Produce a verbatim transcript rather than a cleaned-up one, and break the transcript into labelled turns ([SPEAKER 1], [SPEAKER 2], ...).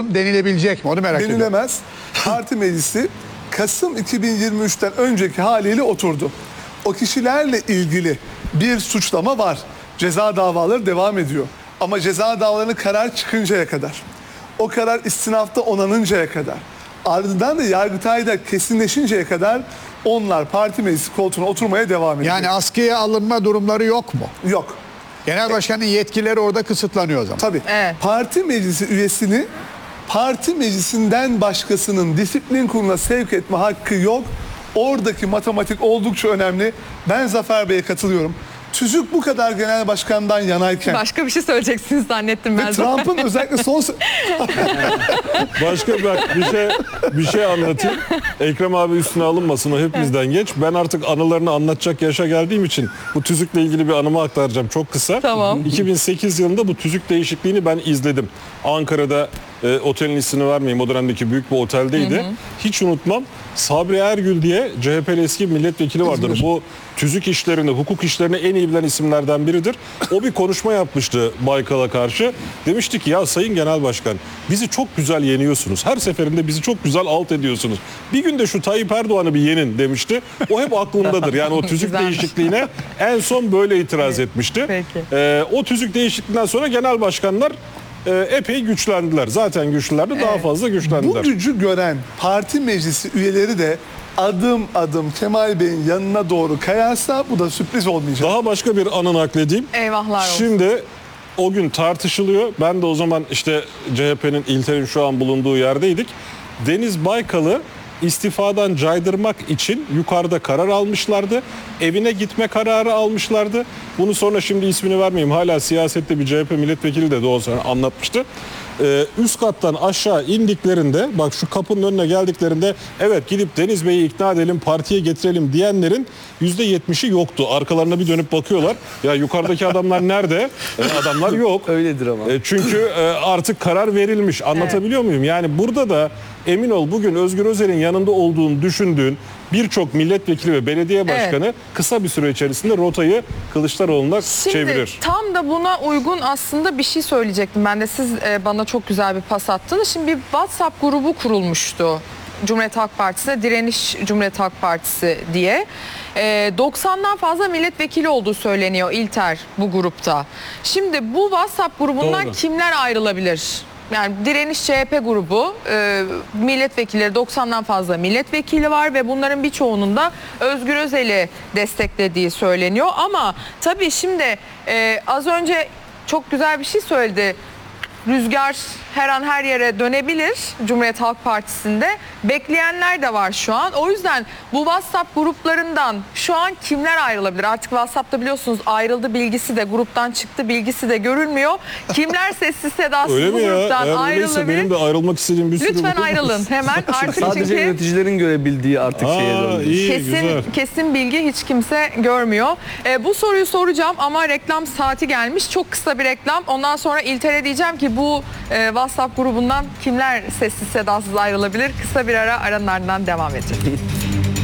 [SPEAKER 1] durum denilebilecek mi? Onu merak ediyorum.
[SPEAKER 2] Denilemez. Parti meclisi Kasım iki bin yirmi üçten önceki haliyle oturdu. O kişilerle ilgili bir suçlama var. Ceza davaları devam ediyor. Ama ceza davalarının karar çıkıncaya kadar, o karar istinafta onanıncaya kadar, ardından da Yargıtay'da kesinleşinceye kadar onlar parti meclisi koltuğuna oturmaya devam ediyor.
[SPEAKER 1] Yani askıya alınma durumları yok mu?
[SPEAKER 2] Yok.
[SPEAKER 1] Genel başkanın yetkileri orada kısıtlanıyor o zaman.
[SPEAKER 2] Tabii.
[SPEAKER 3] Evet.
[SPEAKER 2] Parti meclisi üyesini parti meclisinden başkasının disiplin kuruluna sevk etme hakkı yok. Oradaki matematik oldukça önemli. Ben Zafer Bey'e katılıyorum. TÜZÜK bu kadar genel başkandan yanayken
[SPEAKER 3] Başka bir şey söyleyeceksiniz zannettim ben.
[SPEAKER 2] ve Trump'ın özellikle son...
[SPEAKER 4] Başka bak bir şey bir şey anlatayım. Ekrem abi üstüne alınmasın, o hepimizden geç. Ben artık anılarını anlatacak yaşa geldiğim için bu tüzükle ilgili bir anımı aktaracağım çok kısa.
[SPEAKER 3] Tamam.
[SPEAKER 4] iki bin sekiz yılında bu tüzük değişikliğini ben izledim. Ankara'da e, otelin ismini vermeyeyim, o dönemdeki büyük bir oteldeydi. Hı hı. Hiç unutmam, Sabri Ergül diye C H P'li eski milletvekili vardır. İzmir. Bu tüzük işlerini, hukuk işlerini en iyi bilen isimlerden biridir. O bir konuşma yapmıştı Baykal'a karşı. Demişti ki ya Sayın Genel Başkan, bizi çok güzel yeniyorsunuz. Her seferinde bizi çok güzel alt ediyorsunuz. Bir gün de şu Tayyip Erdoğan'ı bir yenin demişti. O hep aklımdadır. Yani o tüzük değişikliğine en son böyle itiraz etmişti.
[SPEAKER 3] Peki.
[SPEAKER 4] Ee, o tüzük değişikliğinden sonra genel başkanlar e, epey güçlendiler. Zaten güçlülerdi, daha
[SPEAKER 3] Evet.
[SPEAKER 4] fazla güçlendiler.
[SPEAKER 2] Bu gücü gören parti meclisi üyeleri de adım adım Kemal Bey'in yanına doğru kayarsa bu da sürpriz olmayacak.
[SPEAKER 4] Daha başka bir anı nakledeyim.
[SPEAKER 3] Eyvahlar olsun.
[SPEAKER 4] Şimdi o gün tartışılıyor. Ben de o zaman işte C H P'nin İlter'in şu an bulunduğu yerdeydik. Deniz Baykal'ı istifadan caydırmak için yukarıda karar almışlardı. Evine gitme kararı almışlardı. Bunu sonra şimdi ismini vermeyeyim. Hala siyasette bir C H P milletvekili de de o zaman anlatmıştı. Ee, üst kattan aşağı indiklerinde, bak şu kapının önüne geldiklerinde, evet gidip Deniz Bey'i ikna edelim, partiye getirelim diyenlerin yüzde yetmişi yoktu. Arkalarına bir dönüp bakıyorlar. Ya yukarıdaki adamlar nerede? E, adamlar yok.
[SPEAKER 5] Öyledir ama.
[SPEAKER 4] E, çünkü e, artık karar verilmiş. Anlatabiliyor muyum? Yani burada da emin ol, bugün Özgür Özel'in yanında olduğunu düşündüğün birçok milletvekili ve belediye başkanı
[SPEAKER 3] Evet.
[SPEAKER 4] kısa bir süre içerisinde rotayı Kılıçdaroğlu'na
[SPEAKER 3] Şimdi
[SPEAKER 4] çevirir.
[SPEAKER 3] tam da buna uygun aslında bir şey söyleyecektim ben de. Siz e, bana çok güzel bir pas attınız. Şimdi bir WhatsApp grubu kurulmuştu Cumhuriyet Halk Partisi'ne, Direniş Cumhuriyet Halk Partisi diye. E, doksandan fazla milletvekili olduğu söyleniyor İlter bu grupta. Şimdi bu WhatsApp grubundan
[SPEAKER 4] Doğru.
[SPEAKER 3] kimler ayrılabilir? Yani Direniş C H P grubu, e, milletvekilleri doksandan fazla milletvekili var ve bunların birçoğunun da Özgür Özel'i desteklediği söyleniyor. Ama tabii şimdi e, az önce çok güzel bir şey söyledi. Rüzgar her an her yere dönebilir Cumhuriyet Halk Partisi'nde. Bekleyenler de var şu an. O yüzden bu WhatsApp gruplarından şu an kimler ayrılabilir? Artık WhatsApp'ta biliyorsunuz ayrıldı bilgisi de, gruptan çıktı bilgisi de görülmüyor. Kimler sessiz sedasız
[SPEAKER 4] Öyle
[SPEAKER 3] bu
[SPEAKER 4] mi ya?
[SPEAKER 3] gruptan
[SPEAKER 4] Eğer öyleyse
[SPEAKER 3] ayrılabilir?
[SPEAKER 4] benim de ayrılmak istediğim bir sürü
[SPEAKER 3] Lütfen
[SPEAKER 4] grup var.
[SPEAKER 3] ayrılın hemen. Artık
[SPEAKER 5] Sadece
[SPEAKER 3] çünkü
[SPEAKER 5] yöneticilerin görebildiği artık şeye
[SPEAKER 4] Aa,
[SPEAKER 5] döndü.
[SPEAKER 4] iyi,
[SPEAKER 3] kesin
[SPEAKER 4] güzel.
[SPEAKER 3] kesin bilgi hiç kimse görmüyor. Ee, bu soruyu soracağım ama reklam saati gelmiş. Çok kısa bir reklam. Ondan sonra İlter'e diyeceğim ki bu e, WhatsApp grubundan kimler sessiz sedasız ayrılabilir? Kısa bir ara, aranın ardından devam edeceğiz.